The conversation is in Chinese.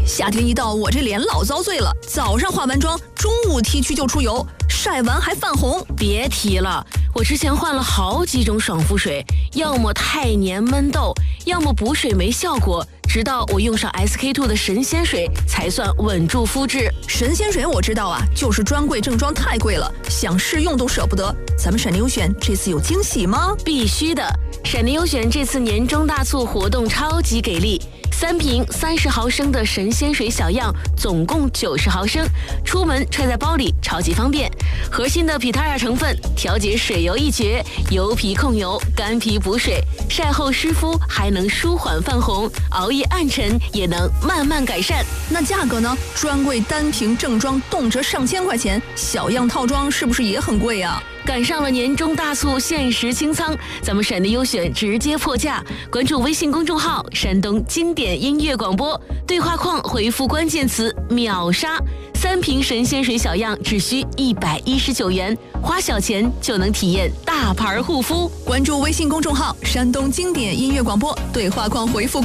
夏天一到，我这脸老遭罪了。早上化完妆，中午T区就出油，晒完还泛红。 别提了，我之前换了好几种爽肤水，要么太黏闷痘，要么补水没效果。直到我用上 SK-II 的神仙水，才算稳住肤质。 神仙水我知道啊，就是专柜正装太贵了，想试用都舍不得。咱们闪电优选这次有惊喜吗？ 必须的，闪电优选这次年终大促活动超级给力，3瓶30毫升的神仙水小样，总共90毫升，出门揣在包里超级方便。核心的 Pitaya 成分调节水油一绝，油皮控油，干皮补水，晒后湿敷还能舒缓泛红，熬夜暗沉也能慢慢改善。 那价格呢？专柜单瓶正装动辄上千块钱，小样套装是不是也很贵啊？ 赶上了年终大促，限时清仓，咱们闪电优选直接破价。关注微信公众号山东经典音乐广播，对话框回复关键词秒杀，3瓶神仙水小样只需119元，花小钱就能体验大牌护肤。 关注微信公众号山东经典音乐广播，对话框回复